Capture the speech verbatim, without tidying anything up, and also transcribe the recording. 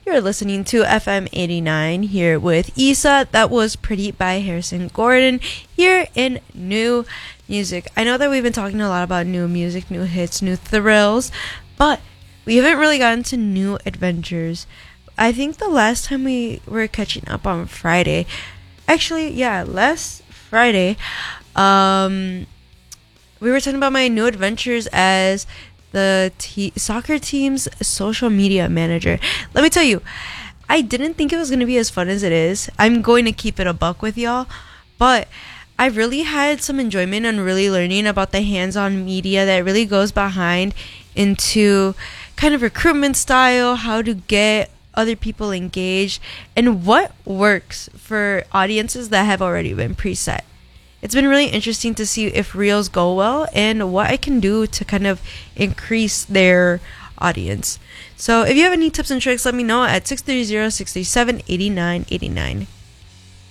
You're listening to F M eighty-nine here with Isa. That was Pretty by Harrison Gordon here in New Music. I know that we've been talking a lot about new music, new hits, new thrills, but we haven't really gotten to new adventures. I think the last time we were catching up on Friday, actually, yeah, last Friday, um, we were talking about my new adventures as the t- soccer team's social media manager. Let me tell you, I didn't think it was going to be as fun as it is. I'm going to keep it a buck with y'all, but I really had some enjoyment on really learning about the hands-on media that really goes behind into kind of recruitment style, how to get other people engaged, and what works for audiences that have already been preset. It's been really interesting to see if reels go well and what I can do to kind of increase their audience. So if you have any tips and tricks, let me know at six three zero, six three seven, eight nine eight nine.